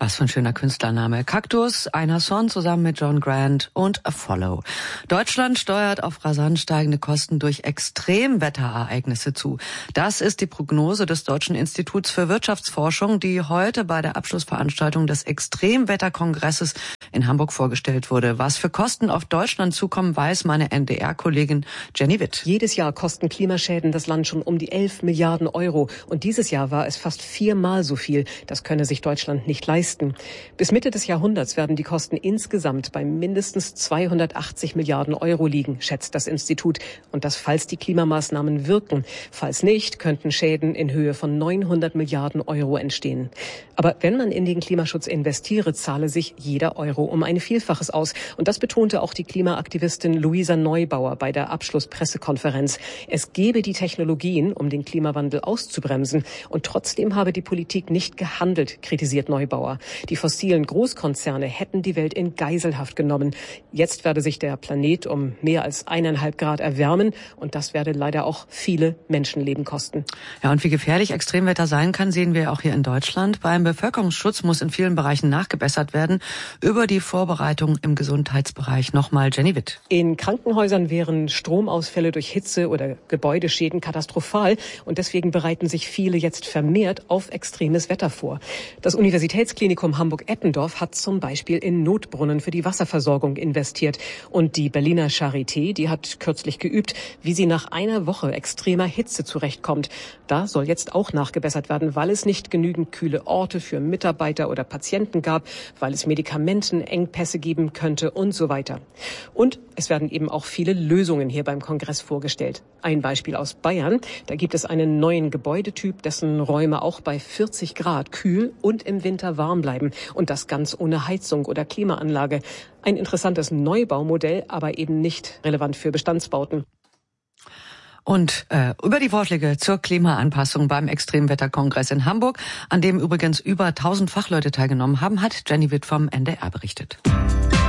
Was für ein schöner Künstlername. Kaktus, Einer Son zusammen mit John Grant und A Follow. Deutschland steuert auf rasant steigende Kosten durch Extremwetterereignisse zu. Das ist die Prognose des Deutschen Instituts für Wirtschaftsforschung, die heute bei der Abschlussveranstaltung des Extremwetterkongresses in Hamburg vorgestellt wurde. Was für Kosten auf Deutschland zukommen, weiß meine NDR-Kollegin Jenny Witt. Jedes Jahr kosten Klimaschäden das Land schon um die 11 Milliarden Euro. Und dieses Jahr war es fast 4-mal so viel. Das könne sich Deutschland nicht leisten. Bis Mitte des Jahrhunderts werden die Kosten insgesamt bei mindestens 280 Milliarden Euro liegen, schätzt das Institut. Und das, falls die Klimamaßnahmen wirken. Falls nicht, könnten Schäden in Höhe von 900 Milliarden Euro entstehen. Aber wenn man in den Klimaschutz investiere, zahle sich jeder Euro um ein Vielfaches aus. Und das betonte auch die Klimaaktivistin Luisa Neubauer bei der Abschlusspressekonferenz. Es gebe die Technologien, um den Klimawandel auszubremsen. Und trotzdem habe die Politik nicht gehandelt, kritisiert Neubauer. Die fossilen Großkonzerne hätten die Welt in Geiselhaft genommen. Jetzt werde sich der Planet um mehr als 1,5 Grad erwärmen. Und das werde leider auch viele Menschenleben kosten. Ja, und wie gefährlich Extremwetter sein kann, sehen wir auch hier in Deutschland. Beim Bevölkerungsschutz muss in vielen Bereichen nachgebessert werden. Über die Vorbereitung im Gesundheitsbereich nochmal Jenny Witt. In Krankenhäusern wären Stromausfälle durch Hitze oder Gebäudeschäden katastrophal. Und deswegen bereiten sich viele jetzt vermehrt auf extremes Wetter vor. Das Universitätsklinikum Hamburg-Eppendorf hat zum Beispiel in Notbrunnen für die Wasserversorgung investiert. Und die Berliner Charité, die hat kürzlich geübt, wie sie nach einer Woche extremer Hitze zurechtkommt. Da soll jetzt auch nachgebessert werden, weil es nicht genügend kühle Orte für Mitarbeiter oder Patienten gab, weil es Medikamentenengpässe geben könnte und so weiter. Und es werden eben auch viele Lösungen hier beim Kongress vorgestellt. Ein Beispiel aus Bayern. Da gibt es einen neuen Gebäudetyp, dessen Räume auch bei 40 Grad kühl und im Winter warm bleiben. Und das ganz ohne Heizung oder Klimaanlage. Ein interessantes Neubaumodell, aber eben nicht relevant für Bestandsbauten. Und über die Vorschläge zur Klimaanpassung beim Extremwetterkongress in Hamburg, an dem übrigens über 1000 Fachleute teilgenommen haben, hat Jenny Witt vom NDR berichtet.